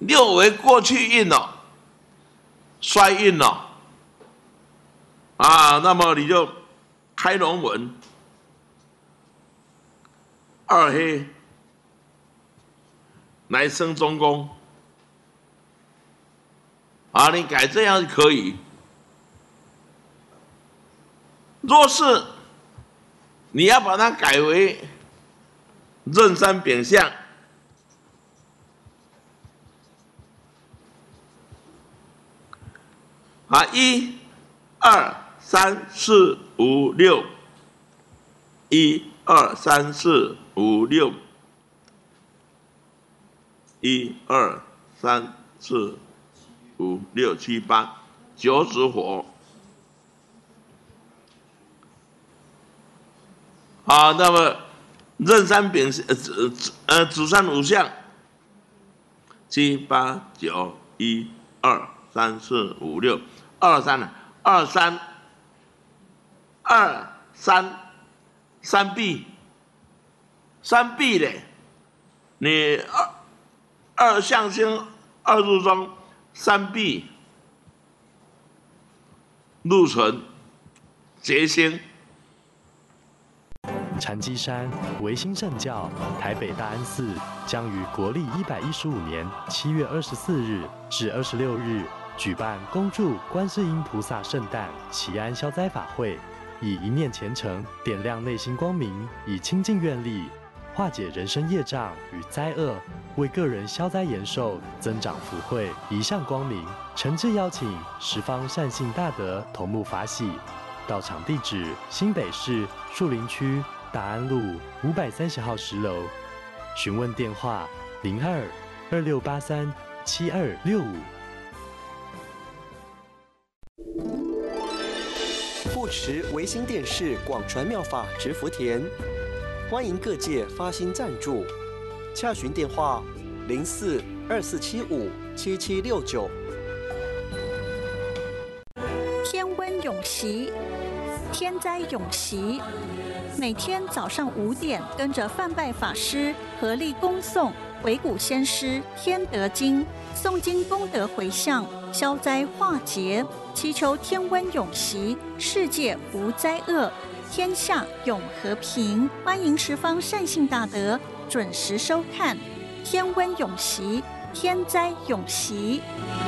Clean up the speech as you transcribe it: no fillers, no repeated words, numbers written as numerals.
六为过去运了，衰运了啊，那么你就开龙门，二黑来生中宫啊，你改这样可以。若是你要把它改为壬山丙相，啊，1、2、3、4、5、6，1、2、3、4、5、6，1、2、3、4、5、6、7、8，九子火。啊，那么壬山丙子山午相，7、8、9、1、2、3、4、5、6，二三壁，三壁嘞，你二象星二入中，三壁禄存劫星。 禅机山维新圣教台北大安寺将于国历115年7月24日至26日举办恭祝观世音菩萨圣诞祈安消灾法会，以一念虔诚点亮内心光明，以清净愿力化解人生业障与灾厄，为个人消灾延寿，增长福慧，一向光明。诚挚邀请十方善信大德同沐法喜。到场地址：新北市树林区大安路530号10楼，询问电话02-2683-7265。 护持维新电视广传妙法植福田，欢迎各界发心赞助，洽询电话04-2475-7769。 天温永息，天灾永息。每天早上5点，跟着范拜法师合力恭诵鬼谷先师天德经，诵经功德回向，消灾化劫，祈求天温永息，世界无灾厄，天下永和平。欢迎十方善信大德准时收看天温永息，天灾永息。